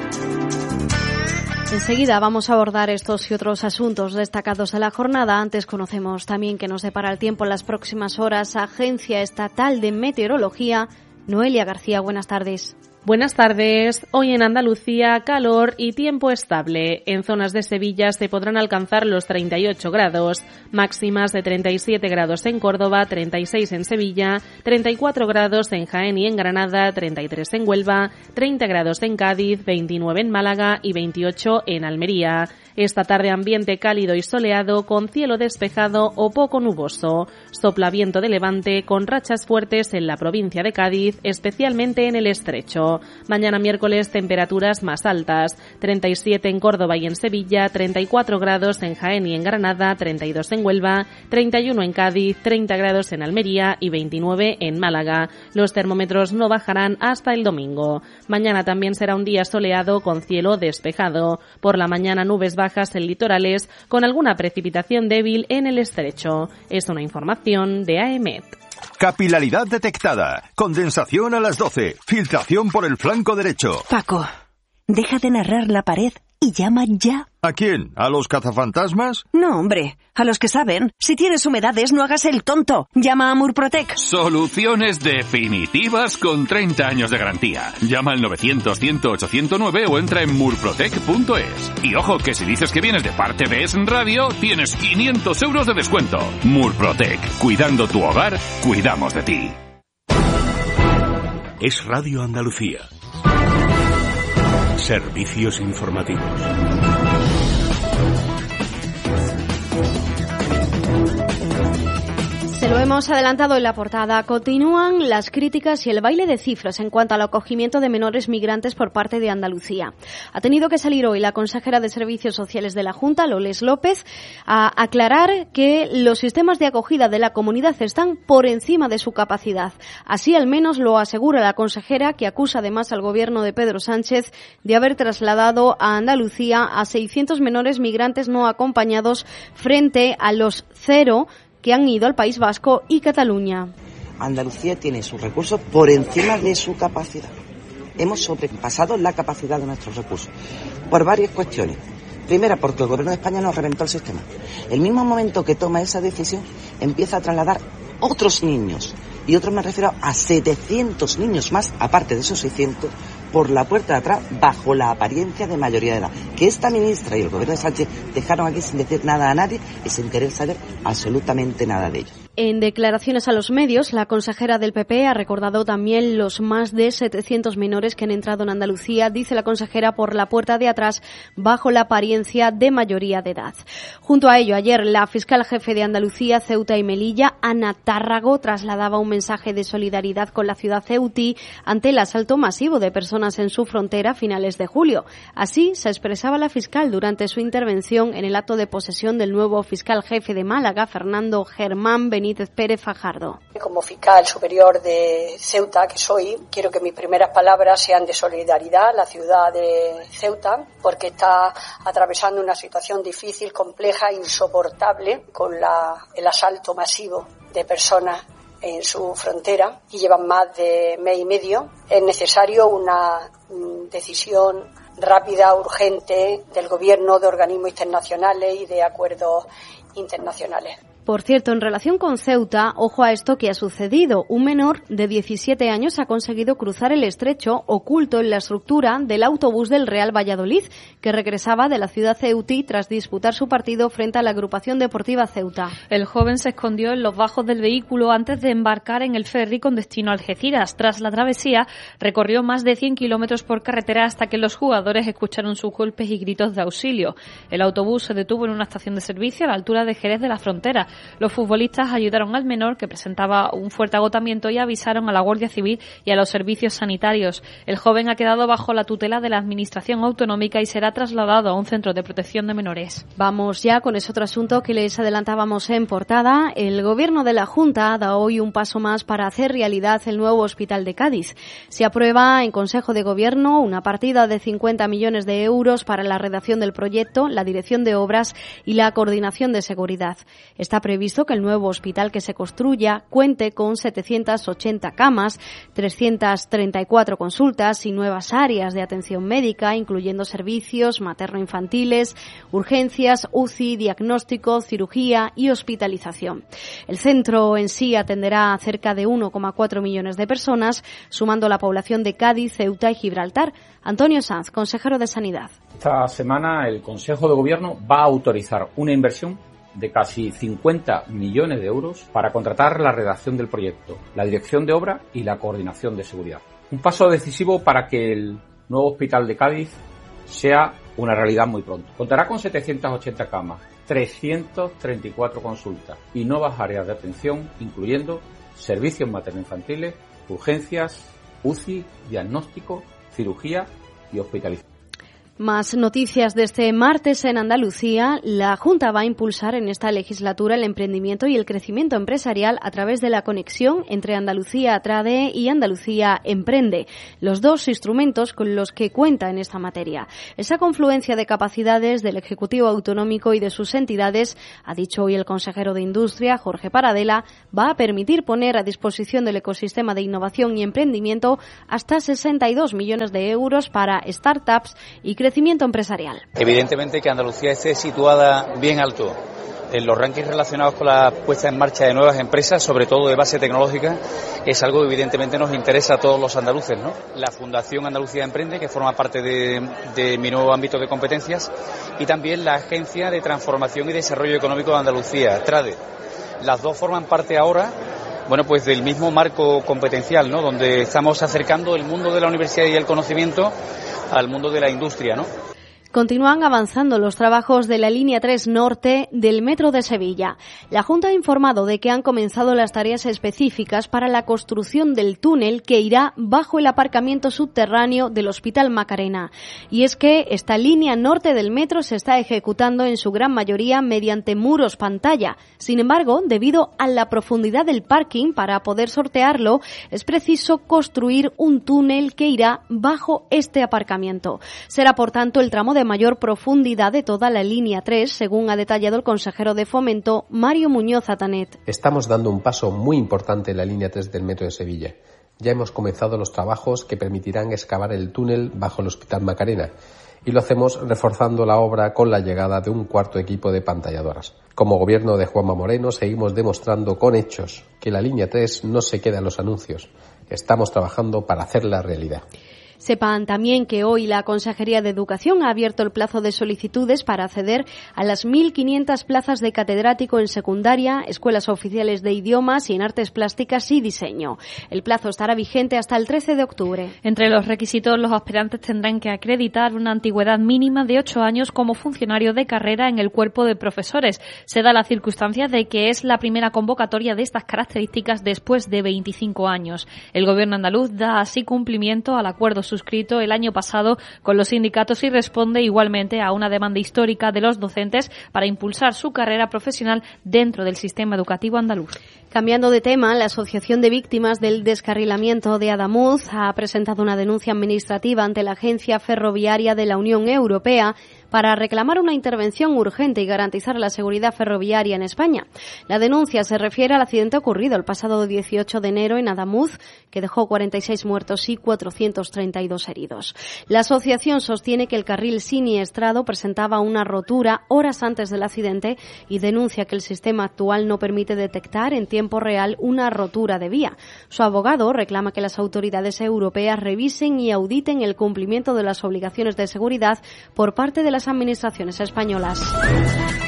Enseguida vamos a abordar estos y otros asuntos destacados de la jornada. Antes conocemos también que nos depara el tiempo en las próximas horas. Agencia Estatal de Meteorología. Noelia García, buenas tardes. Buenas tardes. Hoy en Andalucía, calor y tiempo estable. En zonas de Sevilla se podrán alcanzar los 38 grados, máximas de 37 grados en Córdoba, 36 en Sevilla, 34 grados en Jaén y en Granada, 33 en Huelva, 30 grados en Cádiz, 29 en Málaga y 28 en Almería. Esta tarde ambiente cálido y soleado con cielo despejado o poco nuboso. Sopla viento de levante con rachas fuertes en la provincia de Cádiz, especialmente en el Estrecho. Mañana miércoles temperaturas más altas, 37 en Córdoba y en Sevilla, 34 grados en Jaén y en Granada, 32 en Huelva, 31 en Cádiz, 30 grados en Almería y 29 en Málaga. Los termómetros no bajarán hasta el domingo. Mañana también será un día soleado con cielo despejado. Por la mañana nubes bajas en litorales con alguna precipitación débil en el Estrecho. Es una información de AEMET. Capilaridad detectada. Condensación a las 12. Filtración por el flanco derecho. Paco, deja de narrar la pared y llama ya. ¿A quién? ¿A los cazafantasmas? No, hombre, a los que saben. Si tienes humedades, no hagas el tonto. Llama a Murprotec. Soluciones definitivas con 30 años de garantía. Llama al 900-100-809 o entra en murprotec.es. Y ojo, que si dices que vienes de parte de Es Radio, tienes 500 euros de descuento. Murprotec. Cuidando tu hogar, cuidamos de ti. Es Radio Andalucía. Servicios informativos. Se lo hemos adelantado en la portada. Continúan las críticas y el baile de cifras en cuanto al acogimiento de menores migrantes por parte de Andalucía. Ha tenido que salir hoy la consejera de Servicios Sociales de la Junta, Loles López, a aclarar que los sistemas de acogida de la comunidad están por encima de su capacidad. Así al menos lo asegura la consejera, que acusa además al gobierno de Pedro Sánchez de haber trasladado a Andalucía a 600 menores migrantes no acompañados frente a los 0 que han ido al País Vasco y Cataluña. Andalucía tiene sus recursos por encima de su capacidad. Hemos sobrepasado la capacidad de nuestros recursos por varias cuestiones. Primera, porque el gobierno de España nos reventó el sistema. El mismo momento que toma esa decisión, empieza a trasladar otros niños. Y otros me refiero a 700 niños más, aparte de esos 600, por la puerta de atrás, bajo la apariencia de mayoría de edad. Que esta ministra y el gobierno de Sánchez dejaron aquí sin decir nada a nadie y sin querer saber absolutamente nada de ellos. En declaraciones a los medios, la consejera del PP ha recordado también los más de 700 menores que han entrado en Andalucía, dice la consejera, por la puerta de atrás, bajo la apariencia de mayoría de edad. Junto a ello, ayer la fiscal jefe de Andalucía, Ceuta y Melilla, Ana Tárrago, trasladaba un mensaje de solidaridad con la ciudad ceutí ante el asalto masivo de personas en su frontera a finales de julio. Así se expresaba la fiscal durante su intervención en el acto de posesión del nuevo fiscal jefe de Málaga, Fernando Germán Benítez Pérez Fajardo. Como fiscal superior de Ceuta, que soy, quiero que mis primeras palabras sean de solidaridad a la ciudad de Ceuta, porque está atravesando una situación difícil, compleja, insoportable, con el asalto masivo de personas en su frontera y llevan más de mes y medio. Es necesario una decisión rápida, urgente del gobierno, de organismos internacionales y de acuerdos internacionales. Por cierto, en relación con Ceuta, ojo a esto que ha sucedido. Un menor de 17 años ha conseguido cruzar el estrecho oculto en la estructura del autobús del Real Valladolid, que regresaba de la ciudad ceutí tras disputar su partido frente a la agrupación deportiva Ceuta. El joven se escondió en los bajos del vehículo antes de embarcar en el ferry con destino a Algeciras. Tras la travesía, recorrió más de 100 kilómetros por carretera hasta que los jugadores escucharon sus golpes y gritos de auxilio. El autobús se detuvo en una estación de servicio a la altura de Jerez de la Frontera. Los futbolistas ayudaron al menor, que presentaba un fuerte agotamiento, y avisaron a la Guardia Civil y a los servicios sanitarios. El joven ha quedado bajo la tutela de la Administración Autonómica y será trasladado a un centro de protección de menores. Vamos ya con ese otro asunto que les adelantábamos en portada. El Gobierno de la Junta da hoy un paso más para hacer realidad el nuevo hospital de Cádiz. Se aprueba en Consejo de Gobierno una partida de 50 millones de euros para la redacción del proyecto, la dirección de obras y la coordinación de seguridad. Esta Está previsto que el nuevo hospital que se construya cuente con 780 camas, 334 consultas y nuevas áreas de atención médica, incluyendo servicios materno-infantiles, urgencias, UCI, diagnóstico, cirugía y hospitalización. El centro en sí atenderá a cerca de 1,4 millones de personas, sumando la población de Cádiz, Ceuta y Gibraltar. Antonio Sanz, consejero de Sanidad. Esta semana el Consejo de Gobierno va a autorizar una inversión de casi 50 millones de euros para contratar la redacción del proyecto, la dirección de obra y la coordinación de seguridad. Un paso decisivo para que el nuevo hospital de Cádiz sea una realidad muy pronto. Contará con 780 camas, 334 consultas y nuevas áreas de atención, incluyendo servicios materno-infantiles, urgencias, UCI, diagnóstico, cirugía y hospitalización. Más noticias de este martes en Andalucía. La Junta va a impulsar en esta legislatura el emprendimiento y el crecimiento empresarial a través de la conexión entre Andalucía Trade y Andalucía Emprende, los dos instrumentos con los que cuenta en esta materia. Esa confluencia de capacidades del Ejecutivo Autonómico y de sus entidades, ha dicho hoy el consejero de Industria, Jorge Paradela, va a permitir poner a disposición del ecosistema de innovación y emprendimiento hasta 62 millones de euros para startups y crecimiento empresarial. Evidentemente que Andalucía esté situada bien alto en los rankings relacionados con la puesta en marcha de nuevas empresas, sobre todo de base tecnológica, es algo que evidentemente nos interesa a todos los andaluces, ¿no? La Fundación Andalucía Emprende, que forma parte de mi nuevo ámbito de competencias, y también la Agencia de Transformación y Desarrollo Económico de Andalucía, TRADE. Las dos forman parte ahora, pues del mismo marco competencial, ¿no? Donde estamos acercando el mundo de la universidad y el conocimiento al mundo de la industria, ¿no? Continúan avanzando los trabajos de la línea 3 norte del Metro de Sevilla. La Junta ha informado de que han comenzado las tareas específicas para la construcción del túnel que irá bajo el aparcamiento subterráneo del Hospital Macarena. Y es que esta línea norte del metro se está ejecutando en su gran mayoría mediante muros pantalla. Sin embargo, debido a la profundidad del parking, para poder sortearlo, es preciso construir un túnel que irá bajo este aparcamiento. Será, por tanto, el tramo de mayor profundidad de toda la línea 3, según ha detallado el consejero de Fomento, Mario Muñoz Atanet. Estamos dando un paso muy importante en la línea 3 del Metro de Sevilla. Ya hemos comenzado los trabajos que permitirán excavar el túnel bajo el Hospital Macarena y lo hacemos reforzando la obra con la llegada de un cuarto equipo de pantalladoras. Como gobierno de Juanma Moreno seguimos demostrando con hechos que la línea 3 no se queda en los anuncios. Estamos trabajando para hacerla realidad. Sepan también que hoy la Consejería de Educación ha abierto el plazo de solicitudes para acceder a las 1.500 plazas de catedrático en secundaria, escuelas oficiales de idiomas y en artes plásticas y diseño. El plazo estará vigente hasta el 13 de octubre. Entre los requisitos, los aspirantes tendrán que acreditar una antigüedad mínima de 8 años como funcionario de carrera en el cuerpo de profesores. Se da la circunstancia de que es la primera convocatoria de estas características después de 25 años. El Gobierno andaluz da así cumplimiento al acuerdo suscrito el año pasado con los sindicatos y responde igualmente a una demanda histórica de los docentes para impulsar su carrera profesional dentro del sistema educativo andaluz. Cambiando de tema, la Asociación de Víctimas del Descarrilamiento de Adamuz ha presentado una denuncia administrativa ante la Agencia Ferroviaria de la Unión Europea para reclamar una intervención urgente y garantizar la seguridad ferroviaria en España. La denuncia se refiere al accidente ocurrido el pasado 18 de enero en Adamuz, que dejó 46 muertos y 432 heridos. La asociación sostiene que el carril siniestrado presentaba una rotura horas antes del accidente y denuncia que el sistema actual no permite detectar en tiempo real una rotura de vía. Su abogado reclama que las autoridades europeas revisen y auditen el cumplimiento de las obligaciones de seguridad por parte de las administraciones españolas.